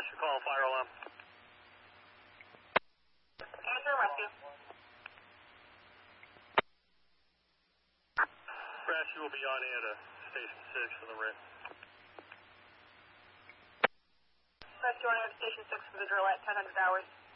Rescue call, fire alarm. Answer, rescue. Rescue will be on air to Station 6 for the ring. Rescue on air to Station 6 for the drill at 1000 hours.